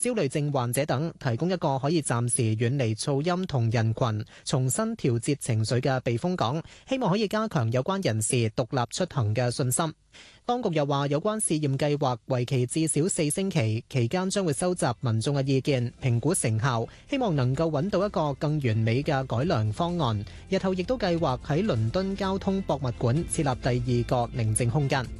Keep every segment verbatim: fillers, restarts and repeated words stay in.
焦慮症患者等，提供一個可以暫時遠離噪音同人群、重新調節情緒嘅避風港，希望可以加強有關人士獨立出行嘅信心。當局又話，有關試驗計劃為期至少四星期，期間將會收集民眾嘅意見，評估成效，希望能夠揾到一個更完美嘅改良方案。日後亦都計劃喺倫敦交通博物館設立第二個寧靜空間。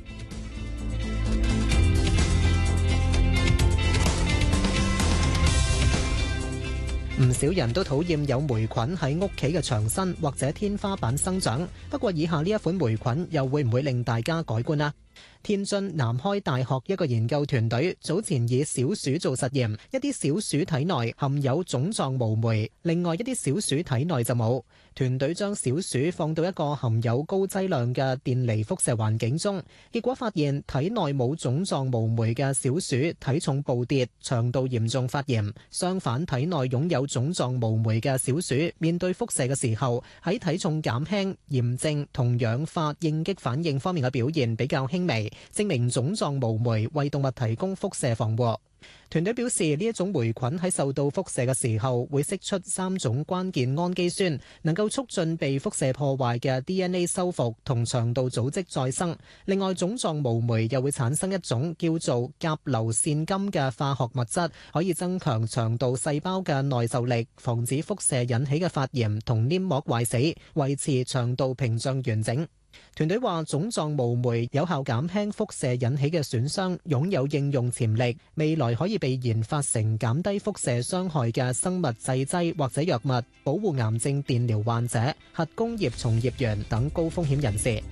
唔少人都討厭有霉菌喺屋企嘅牆身或者天花板生長，不過以下呢一款霉菌又會唔會令大家改觀呢？天津南開大學一個研究團隊早前以小鼠做實驗，一啲小鼠體內含有種狀毛霉，另外一啲小鼠體內就冇。團隊將小鼠放到一個含有高劑量嘅電離輻射環境中，結果發現體內冇種狀毛霉嘅小鼠體重暴跌，腸道嚴重發炎；相反，體內擁有種狀毛霉嘅小鼠面對輻射嘅時候，喺體重減輕、炎症同氧化應激反應方面嘅表現比較輕微，證明種狀毛霉為動物提供輻射防護。團隊表示，呢一種霉菌喺受到輻射嘅時候會釋出三種關鍵氨基酸，能夠促進被輻射破壞嘅 D N A 修復同腸道組織再生。另外，種狀毛霉又會產生一種叫做甲硫腺苷嘅化學物質，可以增強腸道細胞嘅耐受力，防止輻射引起嘅發炎同黏膜壞死，維持腸道屏障完整。團隊話，種狀毛霉有效減輕輻射引起嘅損傷，擁有應用潛力，未來可以被研發成減低輻射傷害嘅生物製劑或者藥物，保護癌症電療患者、核工業從業員等高風險人士。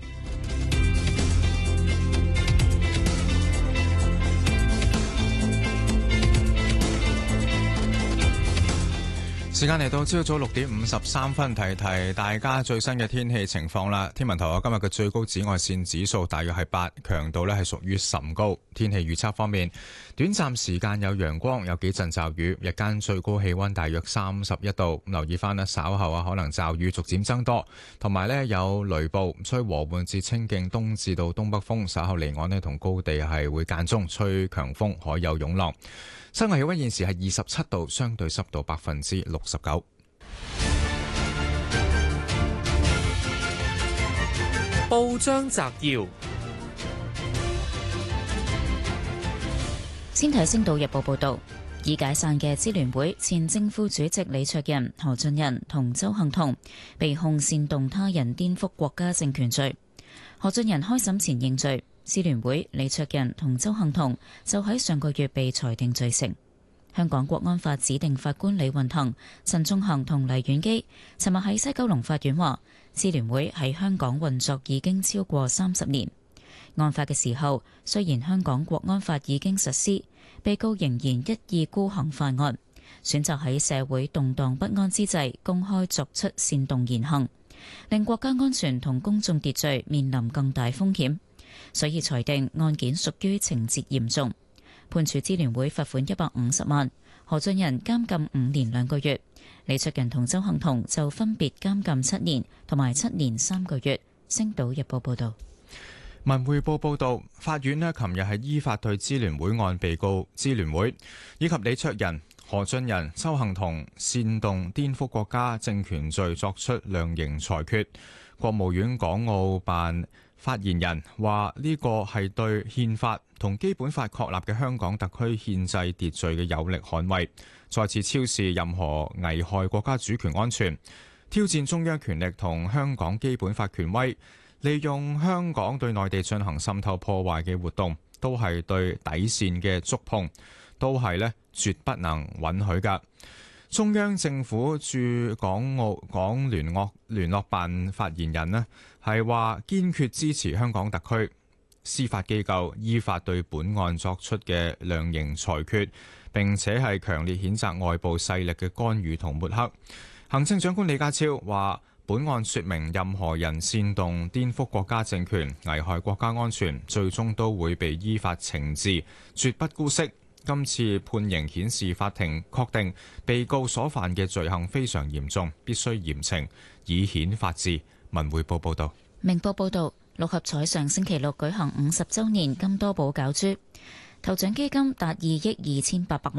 時間嚟到朝早六點五十三分，提提大家最新嘅天氣情況啦。天文台話今日嘅最高紫外線指數大約係八，強度呢係屬於甚高。天氣預測方面，短暫時間有陽光，有幾陣驟雨，日間最高氣溫大約三十一度。留意翻啦，稍後啊可能驟雨逐漸增多，同埋呢有雷暴，吹和緩至清勁東至到東北風，稍後離岸呢同高地係會間中吹強風，海有湧浪。室外氣溫現時係二十七度，相對濕度百分之六十九。 報章摘要， 先睇《星島日報》報道，已解散嘅支聯會前正副主席李卓人、何俊仁同鄒幸彤被控煽動他人顛覆國家政權罪。何俊仁開審前認罪。支聯會李卓人同鄒幸彤就喺上個月被裁定罪成。香港國安法指定法官李運騰、陳仲衡同黎婉基尋日喺西九龍法院話，支聯會喺香港運作已經超過三十年。案發嘅時候，雖然香港國安法已經實施，被告仍然一意孤行犯案，選擇喺社會動盪不安之際公開作出煽動言行，令國家安全同公眾秩序面臨更大風險。所以裁定案件屬於情節嚴重，判處支聯會罰款一百五十萬，何俊仁監禁五年兩個月，李卓人同鄒幸彤就分別監禁七年同埋七年三個月。星島日報報道。 文匯報報道，法院呢琴日係依法對支聯會案被告支聯會以及李卓人、何俊仁、鄒幸彤煽動顛覆國家政權罪作出量刑裁決。國務院港澳辦發言人話：呢個係對憲法同基本法確立嘅香港特區憲制秩序嘅有力捍衛，再次超視任何危害國家主權安全、挑戰中央權力同香港基本法權威，利用香港對內地進行滲透破壞嘅活動，都係對底線嘅觸碰，都係咧絕不能允許㗎。中央政府駐港澳港聯絡聯絡辦發言人呢係話堅決支持香港特區司法機構依法對本案作出嘅量刑裁決，並且係強烈譴責外部勢力嘅干預同抹黑。行政長官李家超話：本案說明任何人煽動顛覆國家政權、危害國家安全，最終都會被依法懲治，絕不姑息。今次判刑顯示法庭確定被告所犯嘅罪行非常嚴重，必須嚴懲，以顯法治。文匯報報道。 明報報道，六合彩上星期六舉行五十週年金多寶攪珠，頭獎基金達二億二千八百萬，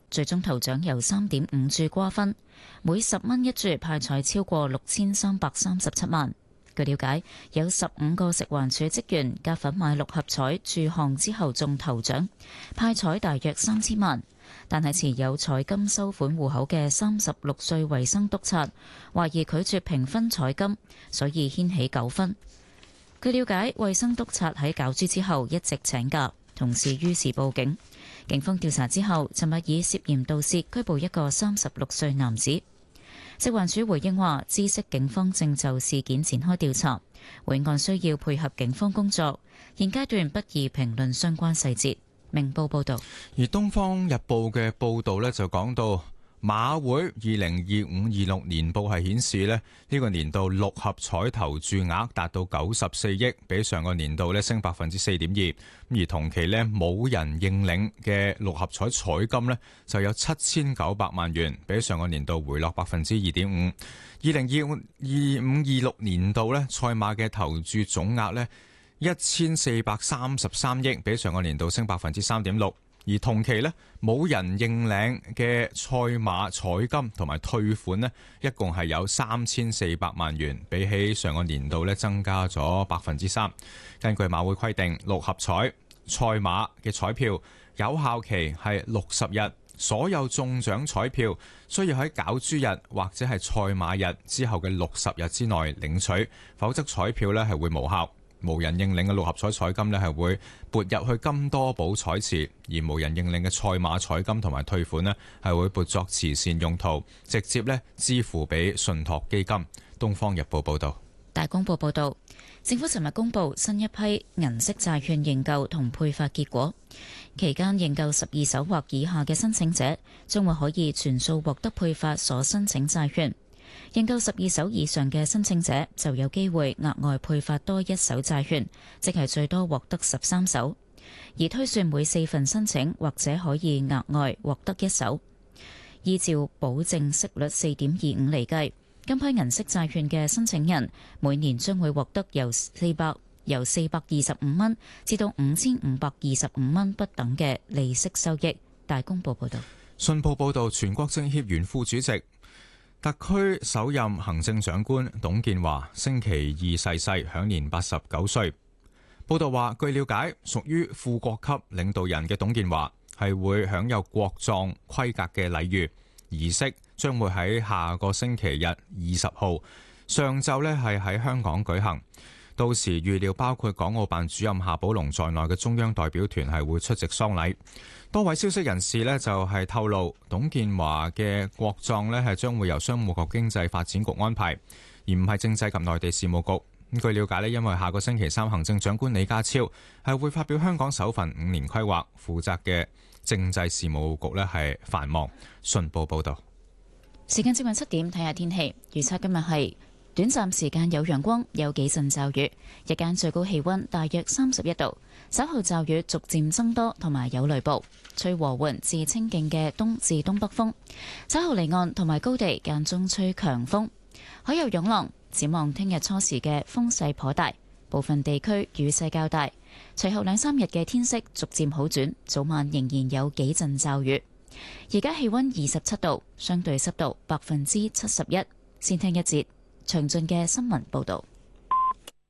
最終頭獎由三點五注瓜分，每十蚊一注派彩超過六千三百三十七萬。據了解，有十五個食環署職員夾份買六合彩注項之後中頭獎，派彩大約三千萬。但係持有彩金收款戶口嘅三十六歲衛生督察懷疑拒絕平分彩金，所以掀起糾紛。據了解，衛生督察喺攪珠之後一直請假，同事於是報警。警方調查之後，尋日以涉嫌盜竊拘捕一個三十六歲男子。食環署回應話，知悉警方正就事件展開調查，會按需要配合警方工作，現階段不宜評論相關細節。明報報道。 而《東方日報》嘅報導呢，就講到馬會二零二五二六年報係顯示呢，呢個年度六合彩投注額達到九十四億，比上個年度呢升百分之四點二。而同期呢，冇人認領嘅六合彩彩金呢就有七千九百萬元，比上個年度回落百分之二點五。二零二五二五二六年度呢，賽馬嘅投注總額呢一千四百三十三億，比上個年度升百分之三點六。而同期呢，冇人認領嘅賽馬彩金同埋退款呢，一共係有三千四百萬元，比起上個年度呢增加咗百分之三。根據馬會規定，六合彩賽馬嘅彩票有效期係六十日，所有中獎彩票需要喺攪珠日或者係賽馬日之後嘅六十日之內領取，否則彩票呢係會無效。無人認領嘅六合彩彩金呢係會撥入去金多寶彩池，而無人認領嘅賽馬彩金同埋退款呢係會撥作慈善用途，直接呢支付俾信託基金。東方日報報道。 大公報報道，政府尋日公布新一批銀色債券認購同配發結果，期間認購十二手或以下嘅申請者將會可以全數獲得配發所申請債券。認購十二手以上嘅申請者就有機會額外配發多一手債券，即係最多獲得十三手。而推算每四份申請或者可以額外獲得一手。依照保證息率四點二五嚟計，今批銀色債券嘅申請人每年將會獲得由四百由四百二十五蚊至到五千五百二十五蚊不等嘅利息收益。大公報報道。 信報報道，全國政協原副主席、特區首任行政長官董建華星期二逝世，享年八十九歲。報道話，據了解，屬於副國級領導人嘅董建華係會享有國葬規格嘅禮遇，儀式將會喺下個星期日二十號上晝呢係喺香港舉行。到時預料包括港澳辦主任夏寶龍在內嘅中央代表團係會出席喪禮。多位消息人士呢就係透露，董建華嘅國葬呢係將會由商務及經濟發展局安排，而唔係政制及內地事務局。咁據了解呢，因為下個星期三行政長官李家超係會發表香港首份五年規劃，負責嘅政制事務局呢係繁忙。信報報道。 時間接近七點，睇下天氣預測。今日係短暫時間有陽光，有幾陣驟雨，日間最高氣溫大約三十一度。稍後驟雨逐漸增多，同埋有雷暴，吹和緩至清勁嘅東至東北風。稍後離岸同埋高地間中吹強風，海有湧浪。展望聽日初時嘅風勢頗大，部分地區雨勢較大。隨後兩三日嘅天色逐漸好轉，早晚仍然有幾陣驟雨。而家氣溫二十七度，相對濕度百分之七十一。先聽一節詳盡嘅新聞報道。